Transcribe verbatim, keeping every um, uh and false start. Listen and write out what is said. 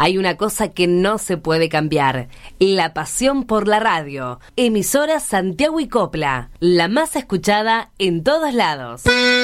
Hay una cosa que no se puede cambiar: la pasión por la radio. Emisora Santiago y Copla, la más escuchada en todos lados.